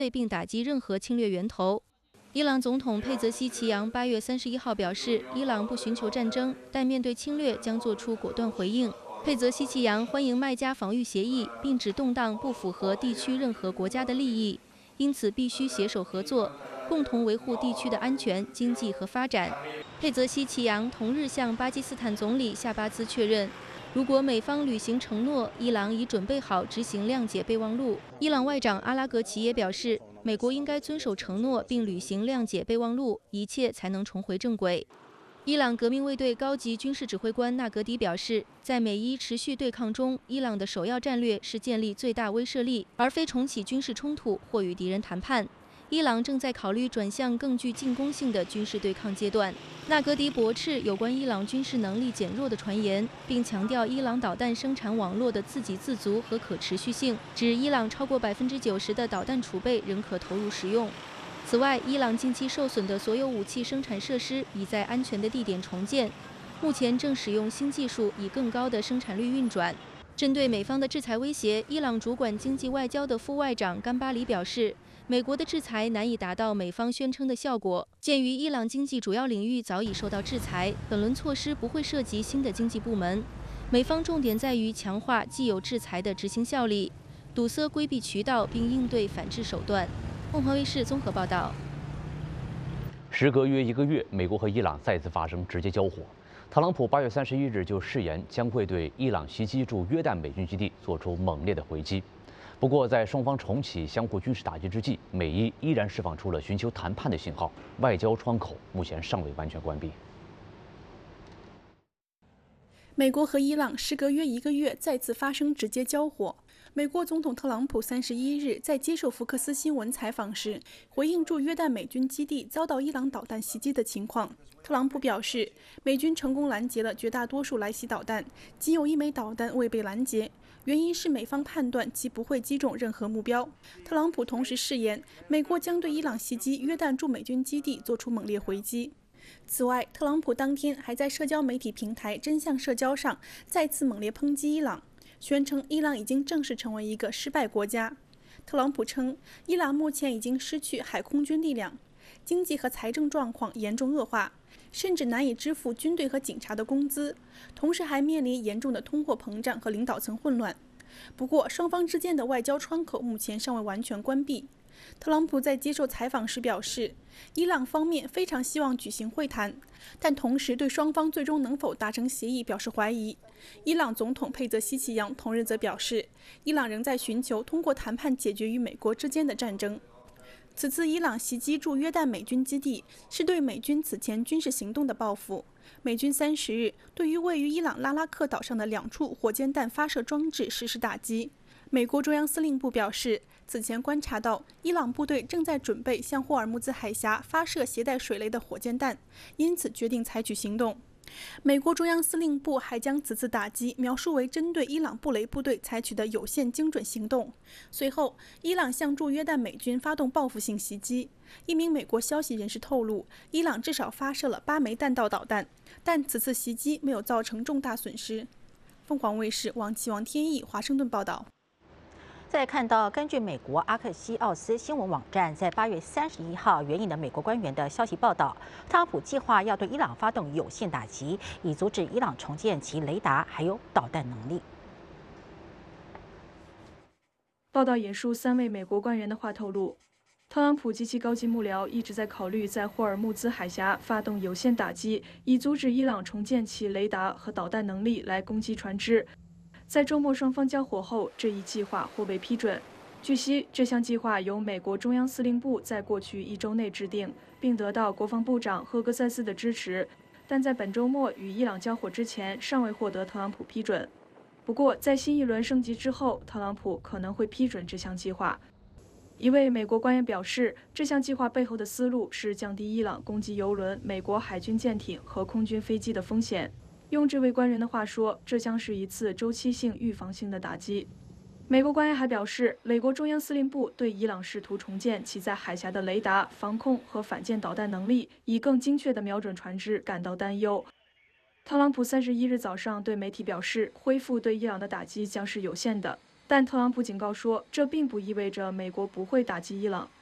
并打击任何侵略源头。伊朗总统佩泽西奇扬8月31号表示，伊朗不寻求战争，但面对侵略将做出果断回应。佩泽西奇扬欢迎麦加防御协议，并指动荡不符合地区任何国家的利益，因此必须携手合作，共同维护地区的安全、经济和发展。佩泽西奇扬同日向巴基斯坦总理夏巴兹确认，如果美方履行承诺，伊朗已准备好执行谅解备忘录。伊朗外长阿拉格齐也表示，美国应该遵守承诺并履行谅解备忘录，一切才能重回正轨。伊朗革命卫队高级军事指挥官纳格迪表示，在美伊持续对抗中，伊朗的首要战略是建立最大威慑力，而非重启军事冲突或与敌人谈判。伊朗正在考虑转向更具进攻性的军事对抗阶段。纳格迪驳斥有关伊朗军事能力减弱的传言，并强调伊朗导弹生产网络的自给自足和可持续性，指伊朗超过90%的导弹储备仍可投入使用。此外，伊朗近期受损的所有武器生产设施已在安全的地点重建，目前正使用新技术以更高的生产率运转。针对美方的制裁威胁，伊朗主管经济外交的副外长甘巴里表示，美国的制裁难以达到美方宣称的效果。鉴于伊朗经济主要领域早已受到制裁，本轮措施不会涉及新的经济部门。美方重点在于强化既有制裁的执行效力，堵塞规避渠道，并应对反制手段。凤凰卫视综合报道。 时隔约1个月，美国和伊朗再次发生直接交火。特朗普8月31日就誓言将会对伊朗袭击驻约旦美军基地做出猛烈的回击。不过，在双方重启相互军事打击之际，美伊依然释放出了寻求谈判的信号，外交窗口目前尚未完全关闭。 美国和伊朗时隔约1个月再次发生直接交火。美国总统特朗普31日在接受福克斯新闻采访时，回应驻约旦美军基地遭到伊朗导弹袭击的情况。特朗普表示，美军成功拦截了绝大多数来袭导弹，仅有1枚导弹未被拦截，原因是美方判断其不会击中任何目标。特朗普同时誓言，美国将对伊朗袭击约旦驻美军基地做出猛烈回击。此外，特朗普当天还在社交媒体平台真相社交上再次猛烈抨击伊朗，宣称伊朗已经正式成为一个失败国家。特朗普称，伊朗目前已经失去海空军力量，经济和财政状况严重恶化，甚至难以支付军队和警察的工资，同时还面临严重的通货膨胀和领导层混乱。不过，双方之间的外交窗口目前尚未完全关闭。特朗普在接受采访时表示，伊朗方面非常希望举行会谈，但同时对双方最终能否达成协议表示怀疑。伊朗总统佩泽西奇扬同日则表示，伊朗仍在寻求通过谈判解决与美国之间的战争。此次伊朗袭击驻约旦美军基地是对美军此前军事行动的报复。美军30日对于位于伊朗拉拉克岛上的2处火箭弹发射装置实施打击。美国中央司令部表示，此前观察到伊朗部队正在准备向霍尔木兹海峡发射携带水雷的火箭弹，因此决定采取行动。美国中央司令部还将此次打击描述为针对伊朗布雷部队采取的有限精准行动。随后，伊朗向驻约旦美军发动报复性袭击。一名美国消息人士透露，伊朗至少发射了8枚弹道导弹，但此次袭击没有造成重大损失。凤凰卫视王启王天意华盛顿报道。 再看到，根据美国阿克西奥斯新闻网站在8月31号援引的美国官员的消息报道，特朗普计划要对伊朗发动有限打击，以阻止伊朗重建其雷达还有导弹能力。 报道引述3位美国官员的话透露，特朗普及其高级幕僚一直在考虑在霍尔木兹海峡发动有限打击，以阻止伊朗重建其雷达和导弹能力来攻击船只。在周末双方交火后，这一计划或被批准。据悉，这项计划由美国中央司令部在过去1周内制定，并得到国防部长赫格塞斯的支持，但在本周末与伊朗交火之前，尚未获得特朗普批准。不过，在新一轮升级之后，特朗普可能会批准这项计划。一位美国官员表示，这项计划背后的思路是降低伊朗攻击油轮、美国海军舰艇和空军飞机的风险。用这位官员的话说，这将是一次周期性、预防性的打击。美国官员还表示，美国中央司令部对伊朗试图重建其在海峡的雷达、防空和反舰导弹能力，以更精确地瞄准船只感到担忧。特朗普31日早上对媒体表示，恢复对伊朗的打击将是有限的， 但特朗普警告说，这并不意味着美国不会打击伊朗。